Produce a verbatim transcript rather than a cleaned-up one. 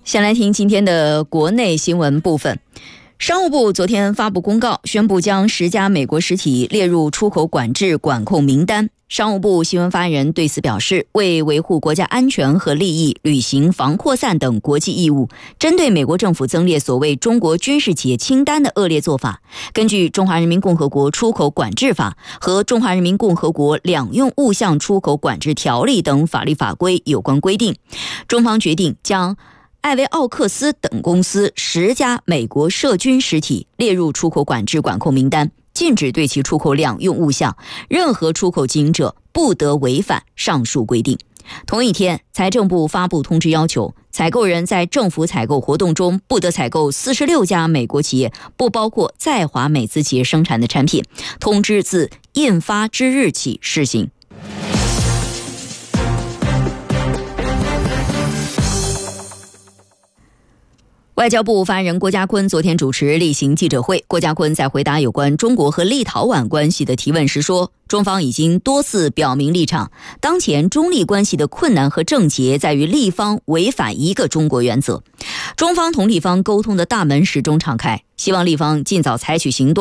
先来听今天的国内新闻部分。商务部昨天发布公告，宣布将十家美国实体列入出口管制管控名单。商务部新闻发言人对此表示，为维护国家安全和利益，履行防扩散等国际义务，针对美国政府增列所谓中国军事企业清单的恶劣做法，根据《中华人民共和国出口管制法》和《中华人民共和国两用物项出口管制条例》等法律法规有关规定，中方决定将艾维奥克斯等公司十家美国涉军实体列入出口管制管控名单，禁止对其出口两用物项，任何出口经营者不得违反上述规定。同一天，财政部发布通知，要求采购人在政府采购活动中不得采购四十六家美国企业，不包括在华美资企业生产的产品。通知自印发之日起施行。外交部发言人郭家坤昨天主持例行记者会，郭家坤在回答有关中国和立陶宛关系的提问时说，中方已经多次表明立场，当前中立关系的困难和症结在于立方违反一个中国原则，中方同立方沟通的大门始终敞开，希望立方尽早采取行动。